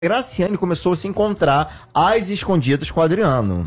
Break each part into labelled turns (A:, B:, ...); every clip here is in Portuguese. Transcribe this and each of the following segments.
A: Graciane começou a se encontrar às escondidas com o Adriano.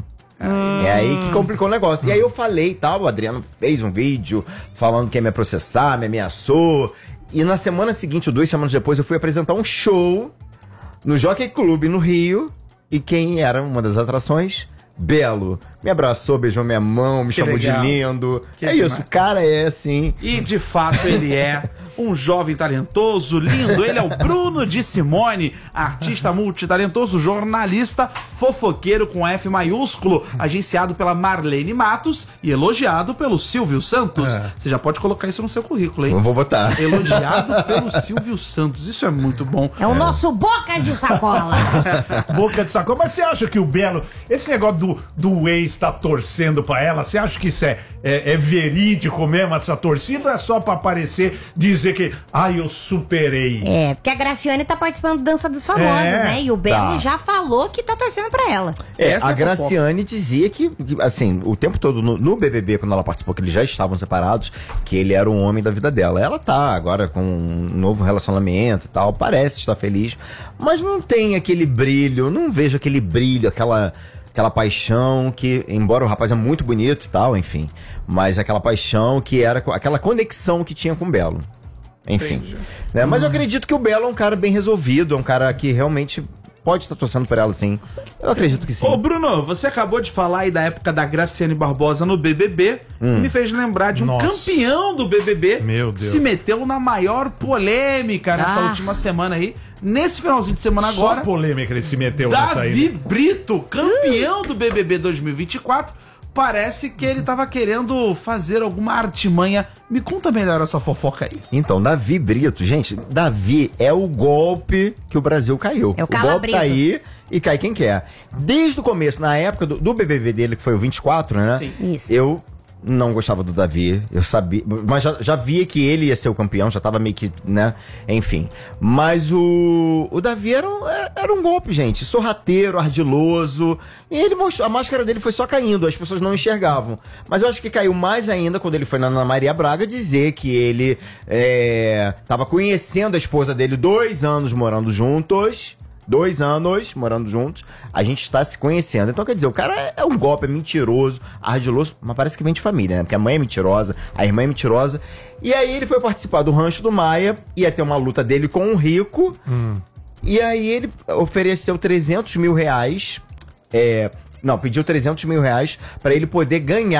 A: É aí que complicou o negócio. E aí eu falei e tal, o Adriano fez um vídeo falando que ia me processar, me ameaçou. E na semana seguinte, ou 2 semanas depois, eu fui apresentar um show no Jockey Club no Rio. E quem era uma das atrações? Belo. Me abraçou, beijou minha mão, me chamou de lindo.
B: Que
A: é
B: demais.
A: isso, o cara é assim.
B: E de fato ele é um jovem talentoso, lindo. Ele é o Bruno de Simone, artista multitalentoso, jornalista, fofoqueiro com F maiúsculo, agenciado pela Marlene Matos e elogiado pelo Silvio Santos. Você já pode colocar isso no seu currículo, hein?
A: Eu vou botar.
B: Elogiado pelo Silvio Santos. Isso é muito bom.
C: É o nosso boca de sacola.
D: Boca de sacola. Mas você acha que o Belo, esse negócio do ex tá torcendo pra ela, você acha que isso é verídico mesmo, essa torcida, ou é só pra aparecer, dizer que, eu superei?
C: É, porque a Graciane tá participando do Dança dos Famosos, né? E o Belo já falou que tá torcendo pra ela.
A: A Graciane dizia que, assim, o tempo todo no BBB, quando ela participou, que eles já estavam separados, que ele era o homem da vida dela. Ela tá agora com um novo relacionamento e tal, parece estar feliz, mas não tem aquele brilho, não vejo aquele brilho, aquela paixão que, embora o rapaz é muito bonito e tal, enfim, mas aquela paixão que era aquela conexão que tinha com o Belo. Enfim. Né? Mas eu acredito que o Belo é um cara bem resolvido, é um cara que realmente pode estar torcendo por ela, sim. Eu acredito que sim.
B: Ô, Bruno, você acabou de falar aí da época da Graciane Barbosa no BBB. Me fez lembrar de um campeão do BBB.
D: Meu Deus.
B: Que se meteu na maior polêmica nessa última semana aí. Nesse finalzinho de semana agora.
D: Só polêmica ele se meteu nessa aí.
B: Davi Brito, campeão do BBB 2024. Parece que ele tava querendo fazer alguma artimanha. Me conta melhor essa fofoca aí.
A: Então, Davi Brito, gente, Davi é o golpe que o Brasil caiu.
C: É o
A: golpe
C: calabreso.
A: tá aí e cai quem quer. Desde o começo, na época do BBB dele, que foi o 24, né?
B: Sim.
C: Isso.
A: Eu não gostava do Davi, eu sabia, mas já via que ele ia ser o campeão, já tava meio que, né, enfim. Mas o Davi era um golpe, gente, sorrateiro, ardiloso, e ele mostrou, a máscara dele foi só caindo, as pessoas não enxergavam. Mas eu acho que caiu mais ainda quando ele foi na Ana Maria Braga dizer que ele tava conhecendo a esposa dele 2 anos morando juntos. 2 anos morando juntos, a gente está se conhecendo. Então, quer dizer, o cara é um golpe, é mentiroso, ardiloso, mas parece que vem de família, né? Porque a mãe é mentirosa, a irmã é mentirosa. E aí ele foi participar do Rancho do Maia, ia ter uma luta dele com um rico. E aí ele ofereceu 300 mil reais. Pediu 300 mil reais pra ele poder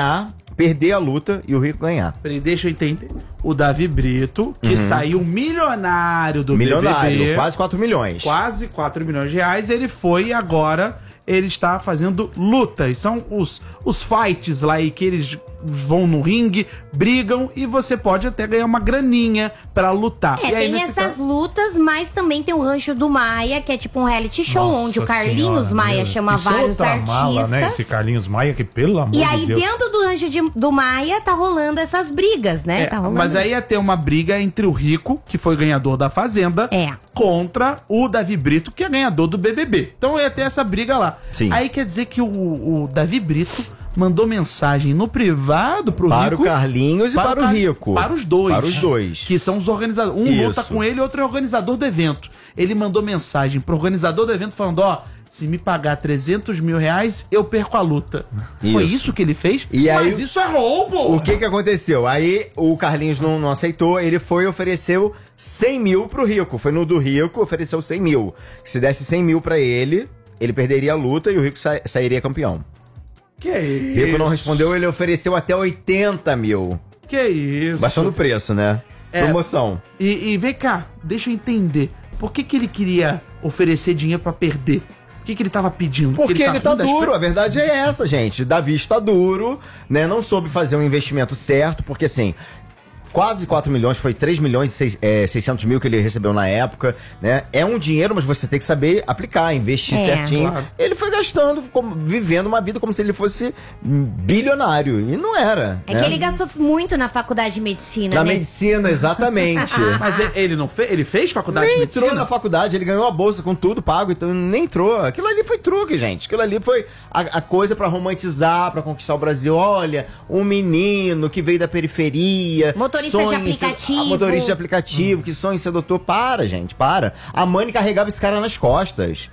A: perder a luta e o rico ganhar.
B: Peraí, deixa eu entender. O Davi Brito, que saiu milionário do BBB.
A: Quase 4 milhões.
B: Quase 4 milhões de reais. Ele foi e agora ele está fazendo lutas. São os fights lá aí que eles vão no ringue, brigam e você pode até ganhar uma graninha pra lutar. E aí,
C: tem essas lutas, mas também tem o Rancho do Maia, que é tipo um reality show, onde o Carlinhos Maia chama vários artistas.
D: Mala, né? Esse Carlinhos Maia, que pelo amor de Deus.
C: E aí dentro do Rancho do Maia tá rolando essas brigas, né? Tá rolando.
B: Mas aí ia ter uma briga entre o Rico, que foi ganhador da Fazenda, contra o Davi Brito, que é ganhador do BBB. Então ia ter essa briga lá.
A: Sim.
B: Aí quer dizer que o Davi Brito mandou mensagem no privado pro Rico.
A: Para o Carlinhos e para o Rico.
B: Para os dois.
A: Para os dois.
B: Que são os organizadores. Um luta com ele e outro é organizador do evento. Ele mandou mensagem pro organizador do evento falando, se me pagar 300 mil reais, eu perco a luta. Foi isso que ele fez? Mas isso é roubo!
A: O que aconteceu? Aí o Carlinhos não aceitou, ele foi e ofereceu 100 mil pro Rico. Foi no do Rico, ofereceu 100 mil. Se desse 100 mil pra ele perderia a luta e o Rico sairia campeão.
B: Que isso?
A: O Rico não respondeu, ele ofereceu até 80 mil.
B: Que isso?
A: Baixando o preço, né? Promoção.
B: E vem cá, deixa eu entender. Por que ele queria oferecer dinheiro pra perder? O que ele tava pedindo?
A: Porque ele tá duro, a verdade é essa, gente. Davi está duro, né? Não soube fazer um investimento certo, porque assim, quase 4 milhões, foi 3 milhões e 600 mil que ele recebeu na época, né? É um dinheiro, mas você tem que saber aplicar, investir certinho.
B: Claro.
A: Ele foi gastando, vivendo uma vida como se ele fosse bilionário, e não era.
C: É que ele gastou muito na faculdade de medicina,
A: Na
C: né?
A: medicina, exatamente.
B: Mas ele não fez? Ele fez faculdade
A: Nem
B: de medicina?
A: entrou na faculdade, ele ganhou a bolsa com tudo pago, então nem entrou. Aquilo ali foi truque, gente. Aquilo ali foi a coisa pra romantizar, pra conquistar o Brasil. Olha, um menino que veio da periferia.
C: Motorista Motorista de aplicativo.
A: Motorista de aplicativo, que sonha em ser doutor. Para, gente, para. A Mãe carregava esse cara nas costas.